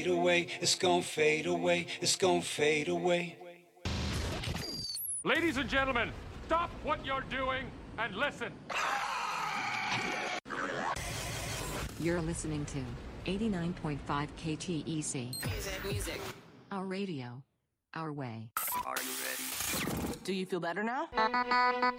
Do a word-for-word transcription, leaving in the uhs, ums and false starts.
away, it's gonna fade away, it's gonna fade away. Ladies and gentlemen, stop what you're doing and listen. You're listening to eighty-nine point five K T E C. Music, music. Our radio. Our way. Are you ready? Do you feel better now?